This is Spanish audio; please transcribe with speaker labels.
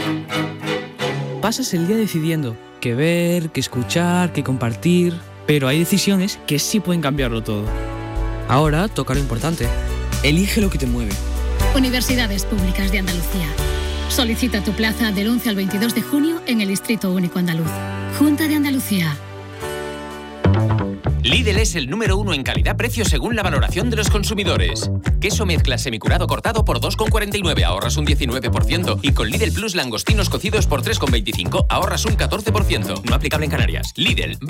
Speaker 1: Pasas el día decidiendo qué ver, qué escuchar, qué compartir, pero hay decisiones que sí pueden cambiarlo todo. Ahora toca lo importante. Elige lo que te mueve.
Speaker 2: Universidades Públicas de Andalucía. Solicita tu plaza del 11 al 22 de junio en el Distrito Único Andaluz. Junta de Andalucía.
Speaker 3: Lidl es el número 1 en calidad-precio según la valoración de los consumidores. Queso mezcla semicurado cortado por 2,49, ahorras un 19%. Y con Lidl Plus langostinos cocidos por 3,25, ahorras un 14%. No aplicable en Canarias. Lidl.